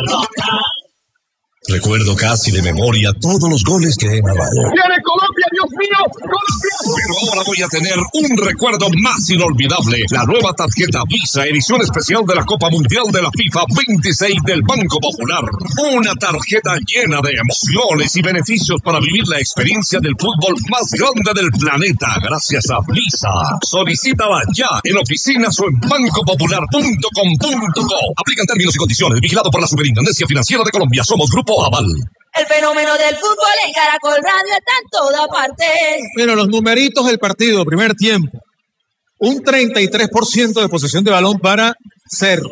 Recuerdo casi de memoria todos los goles que he narrado. ¡Viene Colombia, Dios mío! ¡Colombia! Pero ahora voy a tener un recuerdo más inolvidable. La nueva tarjeta Visa, edición especial de la Copa Mundial de la FIFA 26 del Banco Popular. Una tarjeta llena de emociones y beneficios para vivir la experiencia del fútbol más grande del planeta, gracias a Visa. Solicítala ya en oficinas o en bancopopular.com.co. Aplican términos y condiciones. Vigilado por la Superintendencia Financiera de Colombia. Somos Grupo Aval. El fenómeno del fútbol en Caracol Radio está en toda parte. Bueno, los numeritos del partido, primer tiempo. Un 33% de posesión de balón para Cerro,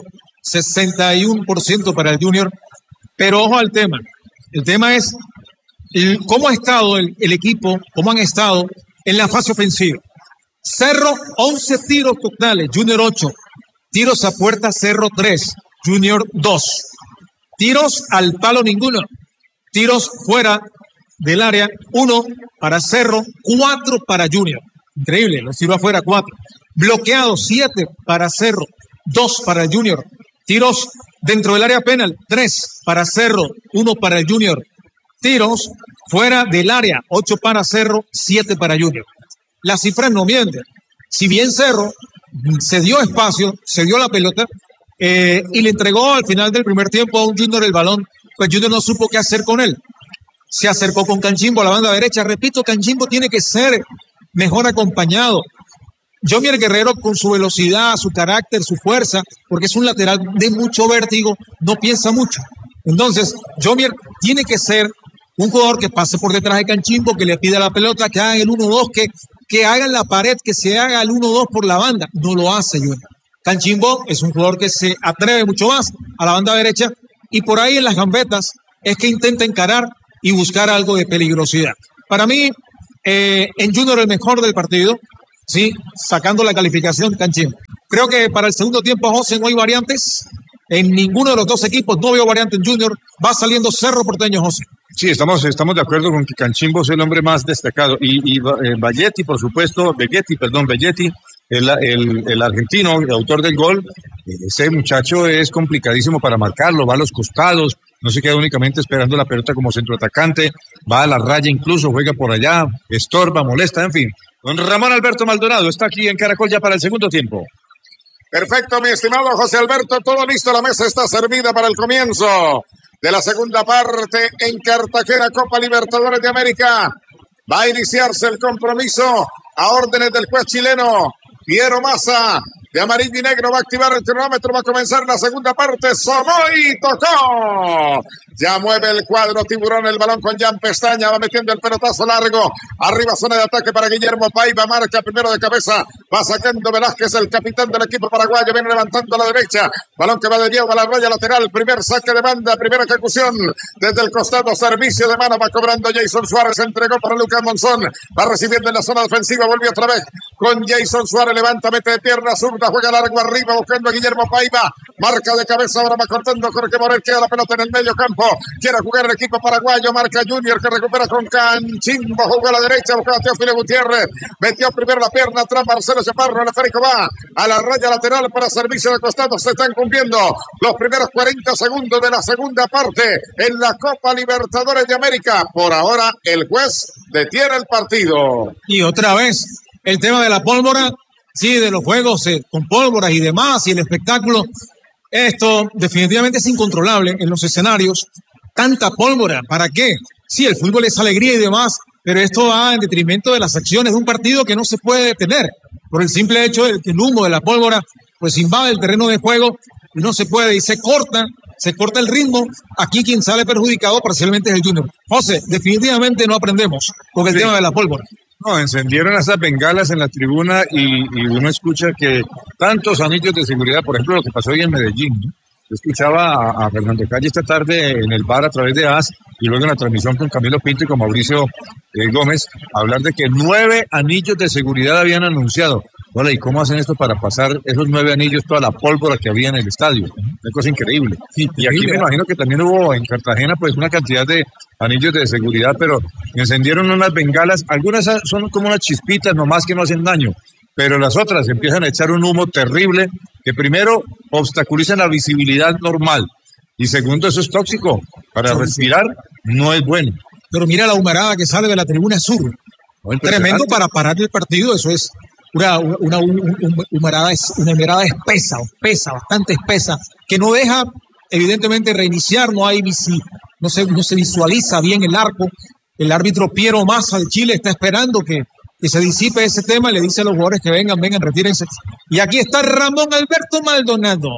61% para el Junior. Pero ojo al tema. El tema es cómo ha estado el equipo, cómo han estado en la fase ofensiva. Cerro, 11 tiros totales, Junior 8. Tiros a puerta, Cerro 3, Junior 2. Tiros al palo, ninguno. Tiros fuera del área, 1 para Cerro, 4 para Junior. Increíble, los tiros afuera, 4. Bloqueados, 7 para Cerro, 2 para el Junior. Tiros dentro del área penal, 3 para Cerro, 1 para el Junior. Tiros fuera del área, 8 para Cerro, 7 para Junior. Las cifras no mienten. Si bien Cerro se dio espacio, se dio la pelota, y le entregó al final del primer tiempo a un Junior el balón, pues Junior no supo qué hacer con él. Se acercó con Canchimbo a la banda derecha. Repito, Canchimbo tiene que ser mejor acompañado. Jomier Guerrero, con su velocidad, su carácter, su fuerza, porque es un lateral de mucho vértigo, no piensa mucho. Entonces, Jomier tiene que ser un jugador que pase por detrás de Canchimbo, que le pida la pelota, que haga el 1-2, que haga en la pared, que se haga el 1-2 por la banda. No lo hace Junior. Canchimbo es un jugador que se atreve mucho más a la banda derecha y por ahí en las gambetas es que intenta encarar y buscar algo de peligrosidad. Para mí, en Junior el mejor del partido, sí, sacando la calificación Canchimbo. Creo que para el segundo tiempo, José, no hay variantes. En ninguno de los dos equipos no veo variante en Junior. Va saliendo Cerro Porteño, José. Sí, estamos de acuerdo con que Canchimbo es el hombre más destacado. Y Belletti, por supuesto, Belletti, el argentino, el autor del gol. Ese muchacho es complicadísimo para marcarlo, va a los costados, no se queda únicamente esperando la pelota como centroatacante, va a la raya incluso, juega por allá, estorba, molesta, en fin. Don Ramón Alberto Maldonado está aquí en Caracol ya para el segundo tiempo. Perfecto, mi estimado José Alberto, todo listo, la mesa está servida para el comienzo de la segunda parte en Cartagena, Copa Libertadores de América. Va a iniciarse el compromiso a órdenes del juez chileno Piero Massa, de amarillo y negro, va a activar el cronómetro, va a comenzar la segunda parte. Sonó y tocó. Ya mueve el cuadro tiburón, el balón con Jan Pestaña, va metiendo el pelotazo largo. Arriba zona de ataque para Guillermo Paiva, marca primero de cabeza, va sacando Velázquez, el capitán del equipo paraguayo, viene levantando a la derecha. Balón que va de Diego a la raya lateral, primer saque de banda, primera ejecución desde el costado, servicio de mano, va cobrando Jason Suárez, entregó para Lucas Monzón, va recibiendo en la zona defensiva, volvió otra vez con Jason Suárez, levanta, mete de pierna zurda, juega largo arriba, buscando a Guillermo Paiva, marca de cabeza, ahora va cortando Jorge Morel, queda la pelota en el medio campo, quiere jugar el equipo paraguayo, marca Junior, que recupera con Canchimbo, jugó a la derecha, buscaba a Teófilo Gutiérrez, metió primero la pierna atrás, Marcelo Chaparro, el esférico va a la raya lateral para servicio de costado, se están cumpliendo los primeros 40 segundos de la segunda parte en la Copa Libertadores de América. Por ahora, el juez detiene el partido. Y otra vez, el tema de la pólvora, sí, de los juegos con pólvoras y demás, y el espectáculo, esto definitivamente es incontrolable en los escenarios. Tanta pólvora, ¿para qué? Sí, el fútbol es alegría y demás, pero esto va en detrimento de las acciones de un partido que no se puede detener, por el simple hecho de que el humo de la pólvora pues invade el terreno de juego y no se puede, y se corta el ritmo. Aquí quien sale perjudicado parcialmente es el Junior. José, definitivamente no aprendemos con el tema de la pólvora. No, encendieron esas bengalas en la tribuna y uno escucha que tantos anillos de seguridad, por ejemplo, lo que pasó hoy en Medellín, ¿no? Yo escuchaba a Fernando Calle esta tarde en el bar a través de AS y luego en la transmisión con Camilo Pinto y con Mauricio Gómez hablar de que 9 anillos de seguridad habían anunciado. Hola, ¿y cómo hacen esto para pasar esos 9 anillos, toda la pólvora que había en el estadio? Una cosa increíble. Sí, y aquí me imagino que también hubo en Cartagena pues una cantidad de anillos de seguridad, pero encendieron unas bengalas, algunas son como unas chispitas nomás que no hacen daño, pero las otras empiezan a echar un humo terrible que primero obstaculizan la visibilidad normal Y segundo, eso es tóxico. Para respirar no es bueno. Pero mira la humarada que sale de la tribuna sur. Tremendo para parar el partido. Eso es una humarada espesa, bastante espesa, que no deja evidentemente reiniciar. No se visualiza bien el arco. El árbitro Piero Massa de Chile está esperando que se disipe ese tema. Le dice a los jugadores que vengan, retírense. Y aquí está Ramón Alberto Maldonado.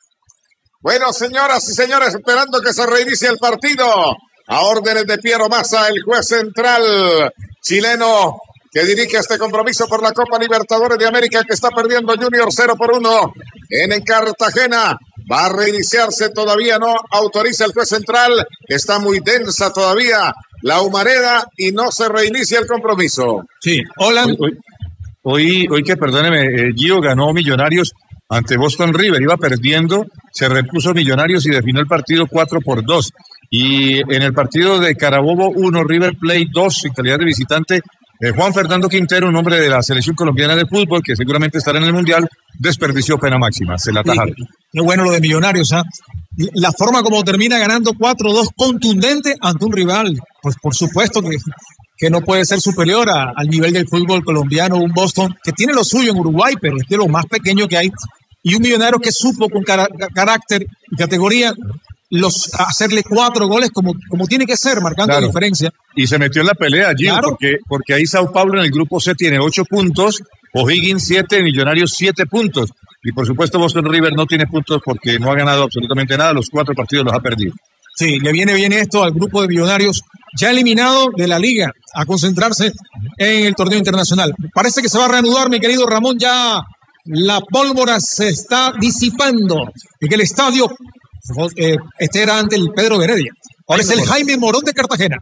Bueno, señoras y señores, esperando que se reinicie el partido. A órdenes de Piero Massa, el juez central chileno que dirige este compromiso por la Copa Libertadores de América, que está perdiendo Junior 0-1 en Cartagena. Va a reiniciarse, todavía no autoriza el juez central. Está muy densa todavía la humareda y no se reinicia el compromiso. Sí, hola. Hoy que perdóneme, Gio ganó Millonarios ante Boston River, iba perdiendo, se repuso Millonarios y definió el partido 4-2. Y en el partido de Carabobo 1, River Plate 2, en calidad de visitante, Juan Fernando Quintero, un hombre de la selección colombiana de fútbol, que seguramente estará en el Mundial, desperdició pena máxima, se la atajaron. Qué bueno lo de Millonarios, ¿ah? La forma como termina ganando 4-2 contundente ante un rival, pues por supuesto que no puede ser superior al nivel del fútbol colombiano, un Boston que tiene lo suyo en Uruguay, pero es de lo más pequeño que hay, y un Millonario que supo con carácter y categoría hacerle 4 goles como tiene que ser, marcando la diferencia. Y se metió en la pelea allí, claro, porque ahí Sao Paulo en el grupo C tiene 8 puntos, O'Higgins 7, Millonarios 7 puntos. Y por supuesto Boston River no tiene puntos porque no ha ganado absolutamente nada, los 4 partidos los ha perdido. Sí, le viene bien esto al grupo de Millonarios, ya eliminado de la liga, a concentrarse en el torneo internacional. Parece que se va a reanudar, mi querido Ramón, ya la pólvora se está disipando en el estadio. Este era ante el Pedro Heredia. Ahora es el Jaime Morón de Cartagena.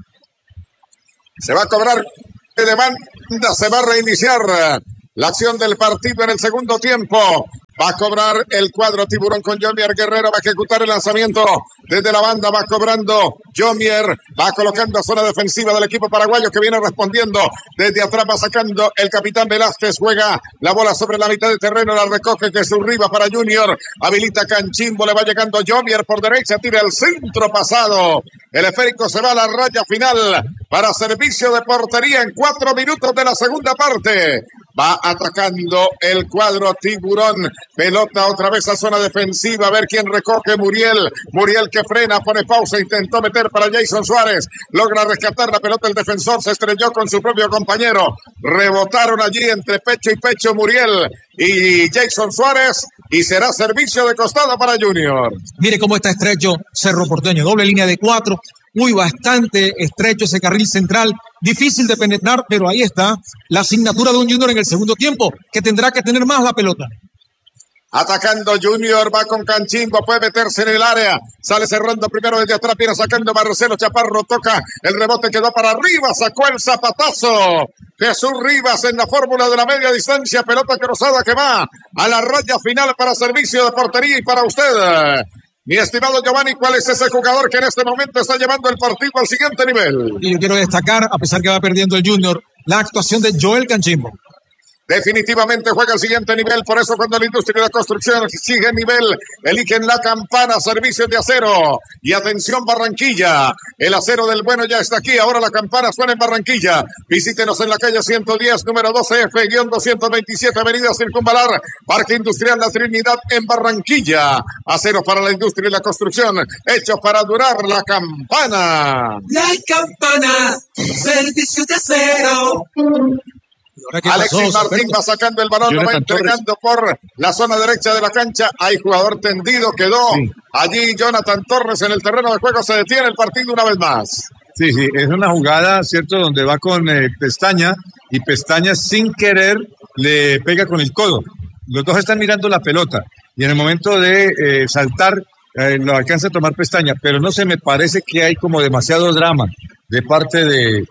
Se va a cobrar de demanda, se va a reiniciar la acción del partido en el segundo tiempo. Va a cobrar el cuadro Tiburón con Jomier Guerrero. Va a ejecutar el lanzamiento desde la banda. Va cobrando Jomier. Va colocando zona defensiva del equipo paraguayo que viene respondiendo. Desde atrás va sacando el capitán Velázquez. Juega la bola sobre la mitad de terreno. La recoge que Zurriba para Junior. Habilita Canchimbo. Le va llegando Jomier por derecha. Tira el centro pasado. El esférico se va a la raya final para servicio de portería en 4 minutos de la segunda parte. Va atacando el cuadro Tiburón. Pelota otra vez a zona defensiva. A ver quién recoge. Muriel que frena, pone pausa. Intentó meter para Jason Suárez. Logra rescatar la pelota. El defensor se estrelló con su propio compañero. Rebotaron allí entre pecho y pecho Muriel y Jason Suárez. Y será servicio de costado para Junior. Mire cómo está estrecho Cerro Porteño. Doble línea de 4. Bastante estrecho ese carril central, difícil de penetrar, pero ahí está la asignatura de un Junior en el segundo tiempo, que tendrá que tener más la pelota. Atacando Junior, va con Canchimbo, puede meterse en el área, sale cerrando primero desde atrás, viene sacando Marcelo Chaparro, toca, el rebote quedó para arriba, sacó el zapatazo. Jesús Rivas en la fórmula de la media distancia, pelota cruzada que va a la raya final para servicio de portería y para usted. Mi estimado Giovanni, ¿cuál es ese jugador que en este momento está llevando el partido al siguiente nivel? Y yo quiero destacar, a pesar que va perdiendo el Junior, la actuación de Joel Canchimbo. Definitivamente juega al siguiente nivel, por eso cuando la industria de la construcción exige nivel, eligen la campana, servicios de acero. Y atención Barranquilla, el acero del bueno ya está aquí, ahora la campana suena en Barranquilla. Visítenos en la calle 110, número 12F-227, avenida Circunvalar, Parque Industrial La Trinidad en Barranquilla. Acero para la industria y la construcción, hecho para durar la campana. La campana, servicios de acero. Alexis Martín va sacando el balón, lo va entregando por la zona derecha de la cancha. Hay jugador tendido, quedó allí Jonathan Torres en el terreno de juego. Se detiene el partido una vez más. Sí, es una jugada, ¿cierto? Donde va con Pestaña y Pestaña sin querer le pega con el codo. Los dos están mirando la pelota y en el momento de saltar lo alcanza a tomar Pestaña, pero no se me parece que hay como demasiado drama de parte de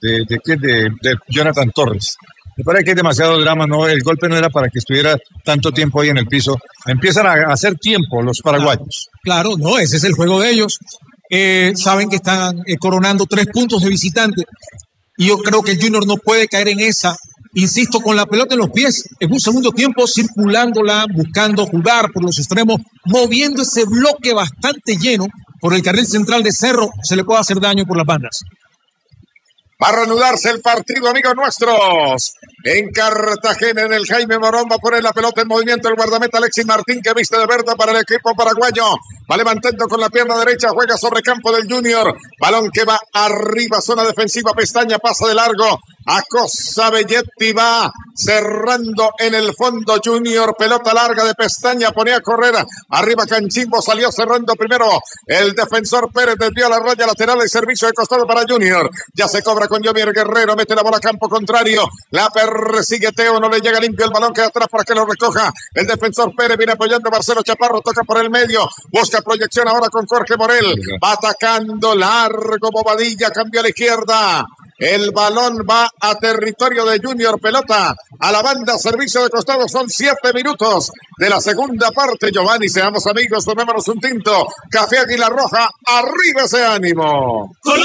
Jonathan Torres. Me parece que hay demasiado drama, no, el golpe no era para que estuviera tanto tiempo ahí en el piso. Empiezan a hacer tiempo los paraguayos. Claro, no, ese es el juego de ellos. Saben que están coronando 3 puntos de visitante. Y yo creo que el Junior no puede caer en esa insisto, con la pelota en los pies, en un segundo tiempo circulándola, buscando jugar por los extremos, moviendo ese bloque bastante lleno por el carril central de Cerro, se le puede hacer daño por las bandas. Va a reanudarse el partido, amigos nuestros. En Cartagena, en el Jaime Morón, va a poner la pelota en movimiento el guardameta Alexis Martín, que viste de verde para el equipo paraguayo. Va levantando con la pierna derecha, juega sobre campo del Junior. Balón que va arriba, zona defensiva, Pestaña pasa de largo. Acosta Belletti va cerrando en el fondo Junior. Pelota larga de Pestaña, ponía a correr. Arriba Canchimbo, salió cerrando primero. El defensor Pérez desvió a la raya lateral de servicio de costado para Junior. Ya se cobra con Jomier Guerrero, mete la bola a campo contrario. La persigue Teo, no le llega limpio el balón, queda atrás para que lo recoja. El defensor Pérez viene apoyando a Marcelo Chaparro, toca por el medio. Busca proyección ahora con Jorge Morel. Va atacando largo Bobadilla, cambia a la izquierda. El balón va a territorio de Junior, pelota a la banda, servicio de costado, son 7 minutos de la segunda parte. Giovanni, seamos amigos, tomémonos un tinto. Café Águila Roja, arriba ese ánimo.